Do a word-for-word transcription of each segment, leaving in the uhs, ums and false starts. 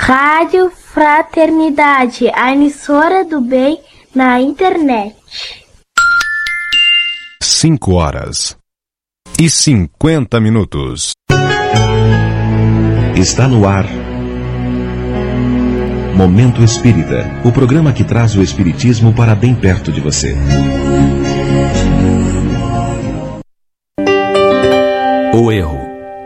Rádio Fraternidade, a emissora do bem na internet. Cinco horas e cinquenta minutos. Está no ar Momento Espírita, o programa que traz o espiritismo para bem perto de você. O erro.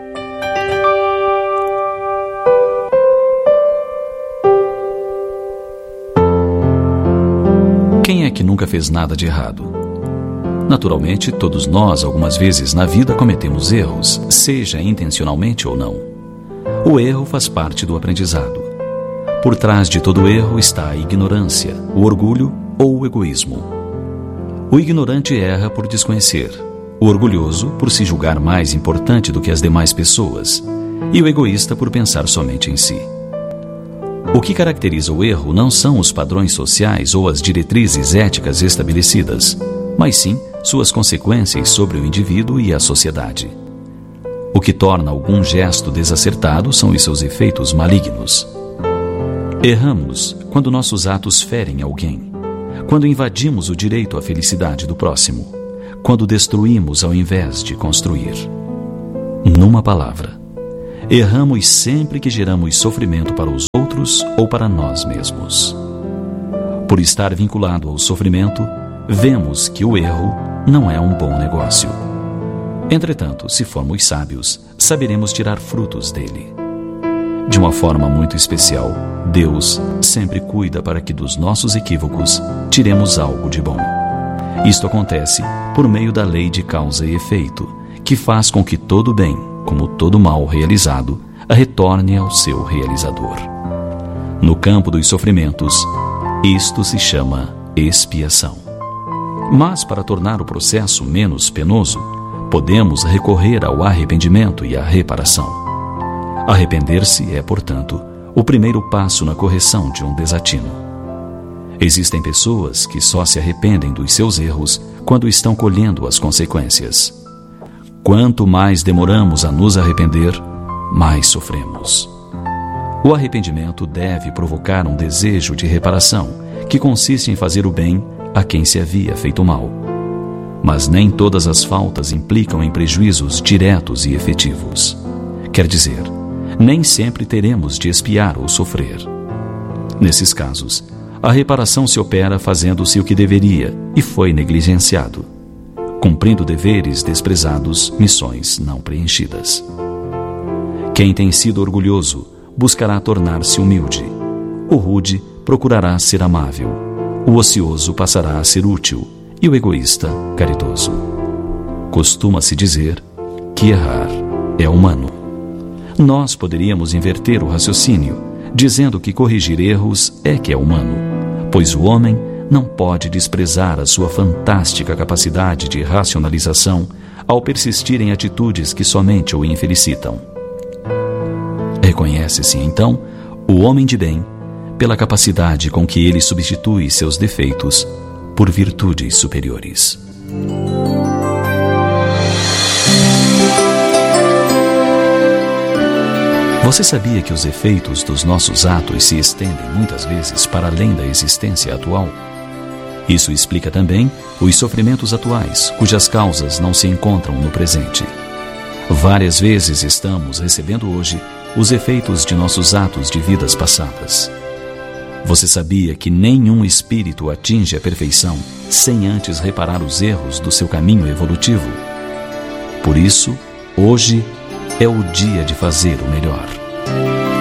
Quem é que nunca fez nada de errado? Naturalmente, todos nós, algumas vezes na vida, cometemos erros, seja intencionalmente ou não. O erro faz parte do aprendizado. Por trás de todo erro está a ignorância, o orgulho ou o egoísmo. O ignorante erra por desconhecer, o orgulhoso por se julgar mais importante do que as demais pessoas, e o egoísta por pensar somente em si. O que caracteriza o erro não são os padrões sociais ou as diretrizes éticas estabelecidas, mas sim suas consequências sobre o indivíduo e a sociedade. O que torna algum gesto desacertado são os seus efeitos malignos. Erramos quando nossos atos ferem alguém, quando invadimos o direito à felicidade do próximo, quando destruímos ao invés de construir. Numa palavra, erramos sempre que geramos sofrimento para os outros ou para nós mesmos. Por estar vinculado ao sofrimento, vemos que o erro não é um bom negócio. Entretanto, se formos sábios, saberemos tirar frutos dele. De uma forma muito especial, Deus sempre cuida para que dos nossos equívocos tiremos algo de bom. Isto acontece por meio da lei de causa e efeito, que faz com que todo bem, como todo mal realizado, retorne ao seu realizador. No campo dos sofrimentos, isto se chama expiação. Mas, para tornar o processo menos penoso, podemos recorrer ao arrependimento e à reparação. Arrepender-se é, portanto, o primeiro passo na correção de um desatino. Existem pessoas que só se arrependem dos seus erros quando estão colhendo as consequências. Quanto mais demoramos a nos arrepender, mais sofremos. O arrependimento deve provocar um desejo de reparação, que consiste em fazer o bem a quem se havia feito mal. Mas nem todas as faltas implicam em prejuízos diretos e efetivos. Quer dizer, nem sempre teremos de expiar ou sofrer. Nesses casos, a reparação se opera fazendo-se o que deveria e foi negligenciado, cumprindo deveres desprezados, missões não preenchidas. Quem tem sido orgulhoso buscará tornar-se humilde. O rude procurará ser amável. O ocioso passará a ser útil e o egoísta, caridoso. Costuma-se dizer que errar é humano. Nós poderíamos inverter o raciocínio, dizendo que corrigir erros é que é humano, pois o homem não pode desprezar a sua fantástica capacidade de racionalização ao persistir em atitudes que somente o infelicitam. Reconhece-se, então, o homem de bem pela capacidade com que ele substitui seus defeitos por virtudes superiores. Você sabia que os efeitos dos nossos atos se estendem muitas vezes para além da existência atual? Isso explica também os sofrimentos atuais, cujas causas não se encontram no presente. Várias vezes estamos recebendo hoje os efeitos de nossos atos de vidas passadas. Você sabia que nenhum espírito atinge a perfeição sem antes reparar os erros do seu caminho evolutivo? Por isso, hoje é o dia de fazer o melhor.